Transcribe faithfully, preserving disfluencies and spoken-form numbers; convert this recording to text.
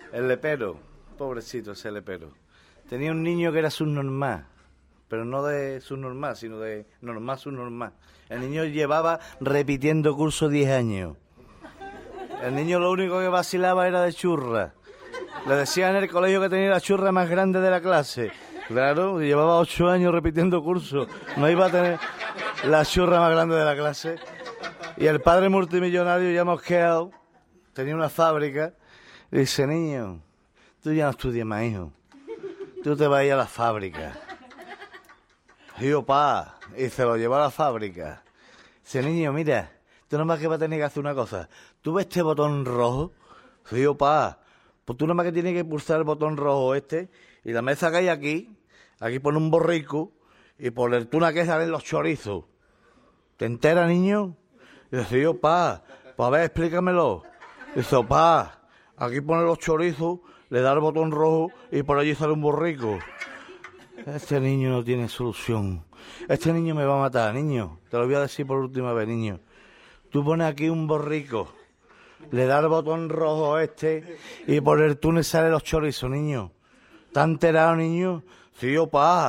El lepero, pobrecito ese lepero. Tenía un niño que era subnormal, pero no de subnormal, sino de normal, subnormal. El niño llevaba repitiendo curso diez años. El niño lo único que vacilaba era de churra. Le decían en el colegio que tenía la churra más grande de la clase. Claro, llevaba ocho años repitiendo curso. No iba a tener la churra más grande de la clase. Y el padre multimillonario, ya mosqueado, tenía una fábrica. Y dice, niño, tú ya no estudias más, hijo. Tú te vas a ir a la fábrica. Digo, pa, y se lo llevó a la fábrica. Dice, niño, mira, tú nomás que vas a tener que hacer una cosa. ¿Tú ves este botón rojo? Digo, pa, pues tú nomás que tienes que pulsar el botón rojo este, y la mesa que hay aquí, aquí pone un borrico, y ponerte una que salen los chorizos. ¿Te enteras, niño? Y dice, yo, pa, pues a ver, explícamelo. Dice, pa, aquí pone los chorizos, le da el botón rojo, y por allí sale un borrico. Este niño no tiene solución. Este niño me va a matar, niño. Te lo voy a decir por última vez, niño. Tú pones aquí un borrico, le das el botón rojo este y por el túnel salen los chorizos, niño. ¿Estás enterado, niño? Sí, opa.